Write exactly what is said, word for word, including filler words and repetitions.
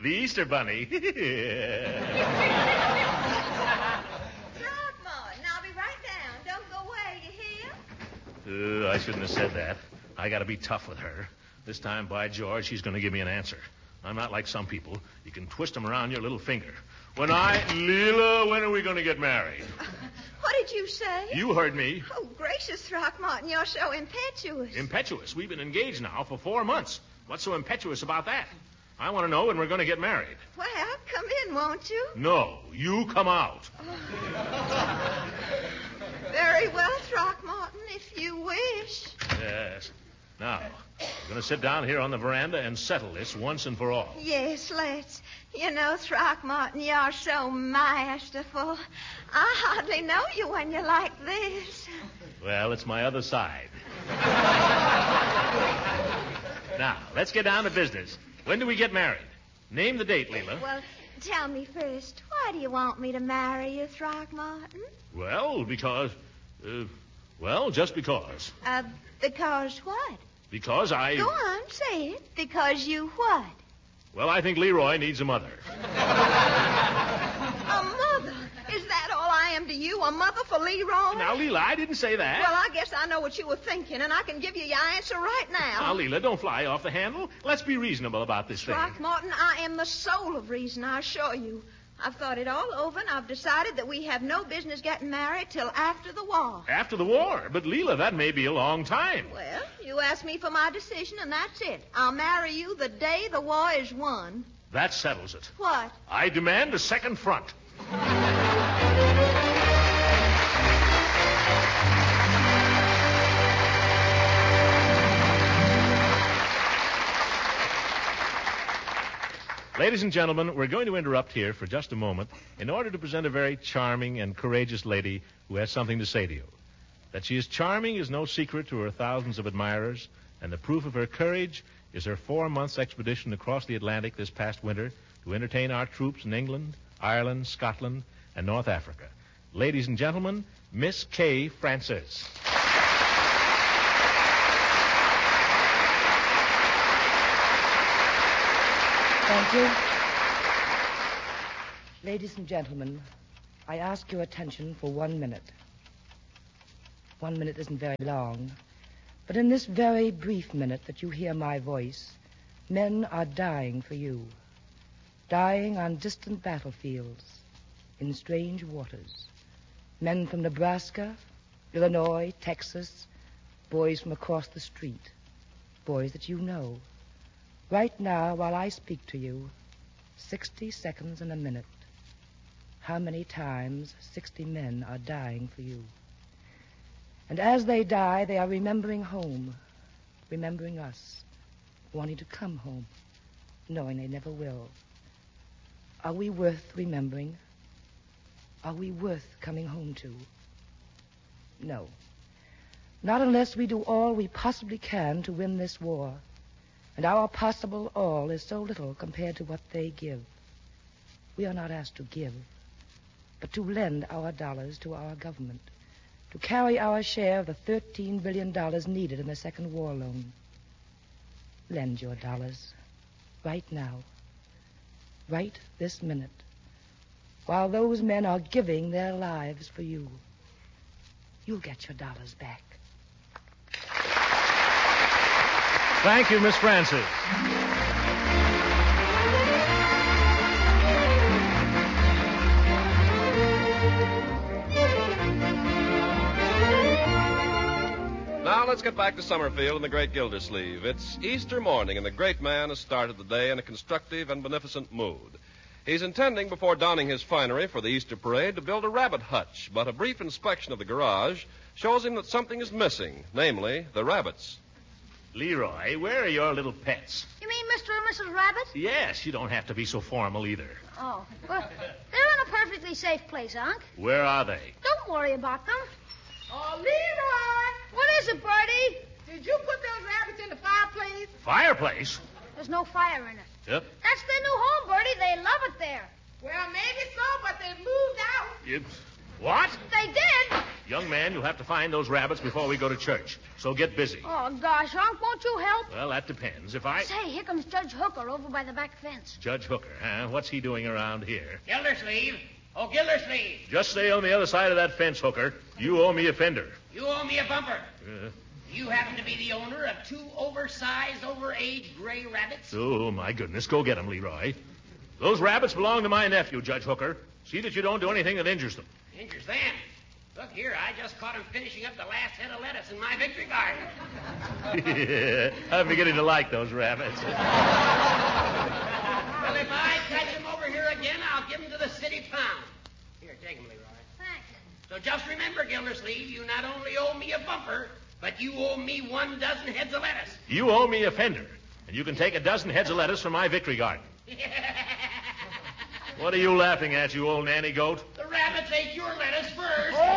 The Easter Bunny. Throckmorton, I'll be right down. Don't go away, you hear? Uh, I shouldn't have said that. I got to be tough with her. This time, by George, she's going to give me an answer. I'm not like some people. You can twist them around your little finger. When I... Leela, when are we going to get married? What did you say? You heard me. Oh, gracious, Throckmorton, you're so impetuous. Impetuous? We've been engaged now for four months. What's so impetuous about that? I want to know when we're going to get married. Well, come in, won't you? No, you come out. Oh. Very well, Throckmorton, if you wish. Yes. Now, we're going to sit down here on the veranda and settle this once and for all. Yes, let's. You know, Throckmorton, you're so masterful. I hardly know you when you're like this. Well, it's my other side. Now, let's get down to business. When do we get married? Name the date, Leela. Well, tell me first, why do you want me to marry you, Throckmorton? Well, because... Uh, well, just because. Uh, because what? Because I... Go on, say it. Because you what? Well, I think Leroy needs a mother. A mother? Is that all I am to you, a mother for Leroy? Now, Leela, I didn't say that. Well, I guess I know what you were thinking, and I can give you your answer right now. Now, Leela, don't fly off the handle. Let's be reasonable about this thing. Throckmorton, I am the soul of reason, I assure you. I've thought it all over, and I've decided that we have no business getting married till after the war. After the war? But, Leela, that may be a long time. Well, you asked me for my decision, and that's it. I'll marry you the day the war is won. That settles it. What? I demand a second front. Ladies and gentlemen, we're going to interrupt here for just a moment in order to present a very charming and courageous lady who has something to say to you. That she is charming is no secret to her thousands of admirers, and the proof of her courage is her four months expedition across the Atlantic this past winter to entertain our troops in England, Ireland, Scotland, and North Africa. Ladies and gentlemen, Miss Kay Francis. Thank you. Ladies and gentlemen, I ask your attention for one minute. One minute isn't very long, but in this very brief minute that you hear my voice, men are dying for you. Dying on distant battlefields, in strange waters. Men from Nebraska, Illinois, Texas, boys from across the street, boys that you know. Right now, while I speak to you, sixty seconds in a minute. How many times sixty men are dying for you? And as they die, they are remembering home, remembering us, wanting to come home, knowing they never will. Are we worth remembering? Are we worth coming home to? No. Not unless we do all we possibly can to win this war. And our possible all is so little compared to what they give. We are not asked to give, but to lend our dollars to our government, to carry our share of the thirteen billion dollars needed in the second war loan. Lend your dollars right now, right this minute, while those men are giving their lives for you. You'll get your dollars back. Thank you, Miss Francis. Now let's get back to Summerfield and the great Gildersleeve. It's Easter morning, and the great man has started the day in a constructive and beneficent mood. He's intending, before donning his finery for the Easter parade, to build a rabbit hutch, but a brief inspection of the garage shows him that something is missing, namely the rabbits. Leroy, where are your little pets? You mean Mister and Missus Rabbit? Yes, you don't have to be so formal either. Oh, well, they're in a perfectly safe place, Unc. Where are they? Don't worry about them. Oh, Leroy! What is it, Bertie? Did you put those rabbits in the fireplace? Fireplace? There's no fire in it. Yep. That's their new home, Bertie. They love it there. Well, maybe so, but they've moved out. You... What? They did? Young man, you'll have to find those rabbits before we go to church. So get busy. Oh, gosh, Unc, won't you help? Well, that depends. If I... Say, here comes Judge Hooker over by the back fence. Judge Hooker, huh? What's he doing around here? Gildersleeve. Oh, Gildersleeve. Just stay on the other side of that fence, Hooker. You owe me a fender. You owe me a bumper. Uh, You happen to be the owner of two oversized, overaged gray rabbits? oh, my goodness. Go get them, Leroy. Those rabbits belong to my nephew, Judge Hooker. See that you don't do anything that injures them. Injures them. Look here, I just caught him finishing up the last head of lettuce in my victory garden. I'm beginning to like those rabbits. Well, if I catch him over here again, I'll give him to the city pound. Here, take him, Leroy. Thanks. So just remember, Gildersleeve, you not only owe me a bumper, but you owe me one dozen heads of lettuce. You owe me a fender, and you can take a dozen heads of lettuce from my victory garden. What are you laughing at, you old nanny goat? The rabbits ate your lettuce first. Oh,